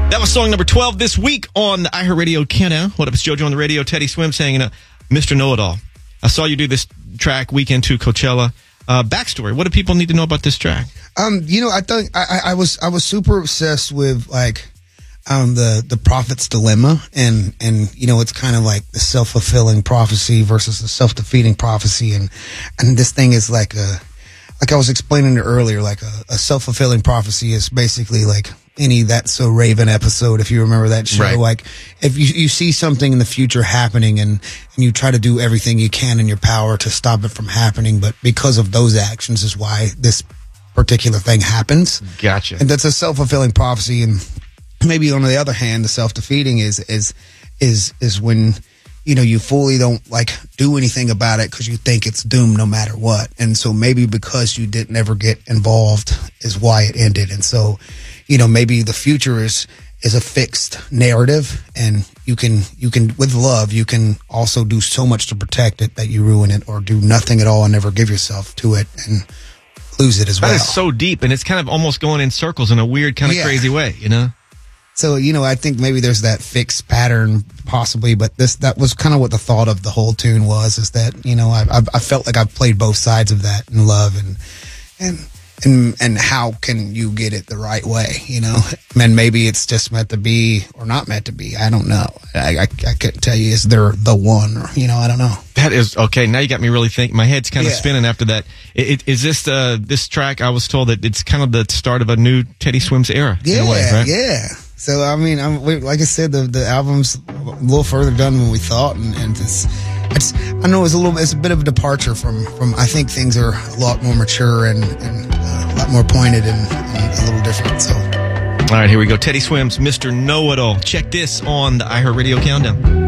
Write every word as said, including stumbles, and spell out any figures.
That was song number twelve this week on the iHeartRadio Countdown. What up, it's JoJo on the radio. Teddy Swims hanging out. Mister Know-It-All. I saw you do this track, Weekend to Coachella. Uh, backstory. What do people need to know about this track? Um, you know, I thought I, I was I was super obsessed with like um the the prophet's dilemma, and and you know, it's kind of like the self-fulfilling prophecy versus the self-defeating prophecy, and and this thing is like a like I was explaining it earlier, like a, a self-fulfilling prophecy is basically like any That's So Raven episode, if you remember that show. Right. Like if you you see something in the future happening and, and you try to do everything you can in your power to stop it from happening, but because of those actions is why this particular thing happens. Gotcha. And that's a self-fulfilling prophecy. And maybe on the other hand, the self-defeating is is is is when, you know, you fully don't like do anything about it because you think it's doomed no matter what. And so maybe because you didn't ever get involved is why it ended. And so, you know, maybe the future is is a fixed narrative, and you can you can with love you can also do so much to protect it that you ruin it, or do nothing at all and never give yourself to it and lose it as well. That is so deep, and it's kind of almost going in circles in a weird kind of Yeah. crazy way, you know? So, you know, I think maybe there's that fixed pattern possibly, but this, that was kind of what the thought of the whole tune was, is that, you know, I, I, I felt like I've played both sides of that in love, and, and, and, and how can you get it the right way, you know? And maybe it's just meant to be or not meant to be. I don't know. I, I, I couldn't tell you, is there the one, or, you know, I don't know. That is, okay, now you got me really thinking. My head's kind of Yeah. spinning after that. It, it, is this, uh, this track, I was told that it's kind of the start of a new Teddy Swims era, Yeah, in a way, right? yeah. So, I mean, I'm, we, like I said, the, the album's a little further done than we thought, and, and it's, it's, I know it's a little, it's a bit of a departure from, from, I think things are a lot more mature and, and uh, a lot more pointed and, and a little different, so. All right, here we go. Teddy Swims, Mister Know-It-All. Check this on the iHeartRadio Countdown.